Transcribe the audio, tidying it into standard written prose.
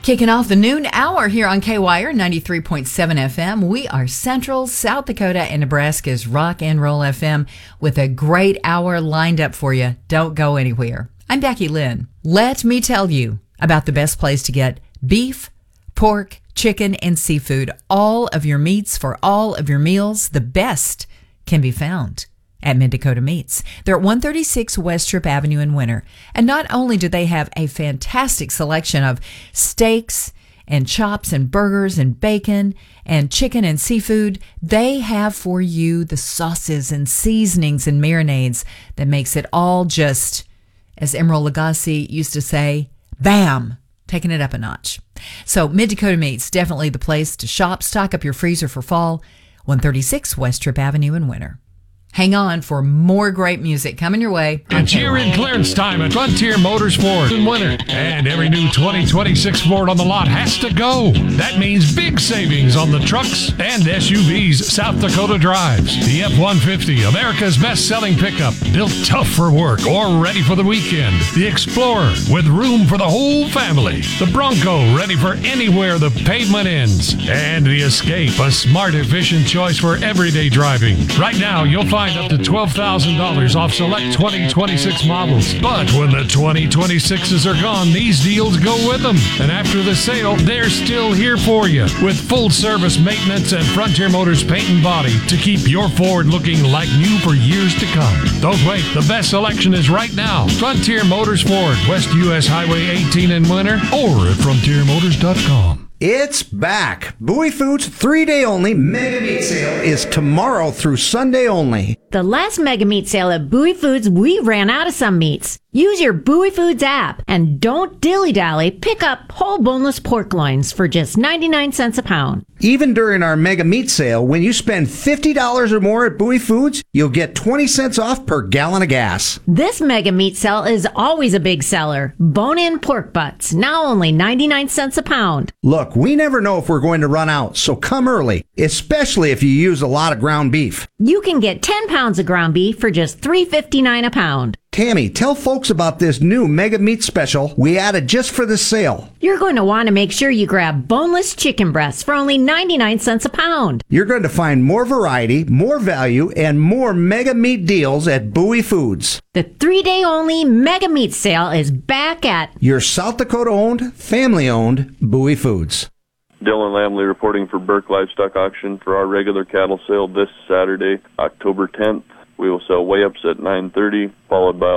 Kicking off the noon hour here on KWIRE 93.7 FM. We are Central, South Dakota, and Nebraska's Rock and Roll FM with a great hour lined up for you. Don't go anywhere. I'm Becky Lynn. Let me tell you about the best place to get beef, pork, chicken, and seafood. All of your meats for all of your meals. The best can be found at Mid-Dakota Meats. They're at 136 West Trip Avenue in Winter. And not only do they have a fantastic selection of steaks and chops and burgers and bacon and chicken and seafood, they have for you the sauces and seasonings and marinades that makes it all just, as Emeril Lagasse used to say, bam, taking it up a notch. So Mid-Dakota Meats, definitely the place to shop. Stock up your freezer for fall. 136 West Trip Avenue in Winter. Hang on for more great music coming your way. It's year-end clearance time at Frontier Motors Ford in Winter. And every new 2026 Ford on the lot has to go. That means big savings on the trucks and SUVs South Dakota drives. The F-150, America's best-selling pickup, built tough for work or ready for the weekend. The Explorer, with room for the whole family. The Bronco, ready for anywhere the pavement ends. And the Escape, a smart, efficient choice for everyday driving. Right now, you'll find up to $12,000 off select 2026 models. But when the 2026s are gone, these deals go with them. And after the sale, they're still here for you with full service maintenance and Frontier Motors paint and body to keep your Ford looking like new for years to come. Don't wait. The best selection is right now. Frontier Motors Ford, West US Highway 18 in Winter, or at frontiermotors.com. It's back. Bowie Foods 3-day only Mega Meat Sale is tomorrow through Sunday only. The last Mega Meat Sale at Bowie Foods, we ran out of some meats. Use your Bowie Foods app and don't dilly-dally. Pick up whole boneless pork loins for just 99 cents a pound. Even during our Mega Meat Sale, when you spend $50 or more at Bowie Foods, you'll get 20 cents off per gallon of gas. This Mega Meat Sale is always a big seller. Bone-in pork butts, now only 99 cents a pound. Look, we never know if we're going to run out, so come early, especially if you use a lot of ground beef. You can get 10 pounds of ground beef for just $3.59 a pound. Tammy, tell folks about this new Mega Meat Special we added just for this sale. You're going to want to make sure you grab boneless chicken breasts for only 99 cents a pound. You're going to find more variety, more value, and more Mega Meat deals at Bowie Foods. The 3-day only Mega Meat Sale is back at your South Dakota-owned, family-owned Bowie Foods. Dylan Lamley reporting for Burke Livestock Auction for our regular cattle sale this Saturday, October 10th. We will sell weigh-ups at 9:30, followed by